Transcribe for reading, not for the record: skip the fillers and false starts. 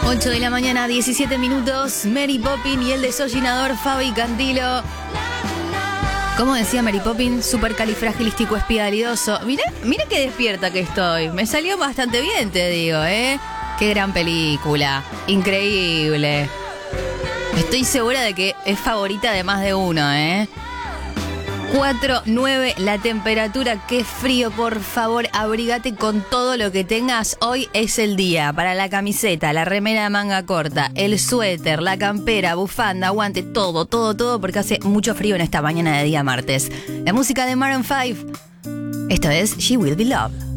8 de la mañana, 17 minutos. Mary Poppins y el desollinador Fabi Cantilo. ¿Cómo decía Mary Poppins? Supercalifragilístico espialidoso. Mira qué despierta que estoy. Me salió bastante bien, te digo, ¿eh? Qué gran película. Increíble. Estoy segura de que es favorita de más de uno, ¿eh? 4:09 la temperatura, qué frío, por favor, abrígate con todo lo que tengas. Hoy es el día para la camiseta, la remera de manga corta, el suéter, la campera, bufanda, guante, todo, porque hace mucho frío en esta mañana de día martes. La música de Maroon 5, esto es She Will Be Loved.